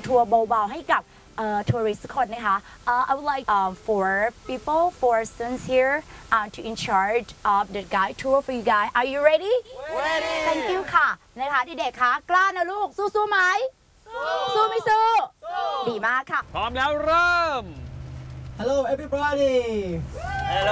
ทัวร์เบาๆให้กับtourists ทุกคนนะคะ I would like four students here to in charge of the guide tour for you guys. Are you ready? Ready. Thank you ค่ะนะคะเด็กๆคะกล้านะลูกสู้ๆไหมสู้ไม่สู้ดีมากค่ะพร้อมแล้วเริ่ม Hello everybody.